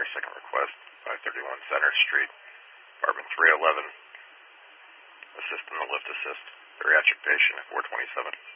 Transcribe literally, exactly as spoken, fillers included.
second request, five thirty-one Center Street, apartment three eleven. Assist in the lift assist. Bariatric patient at four twenty-seven.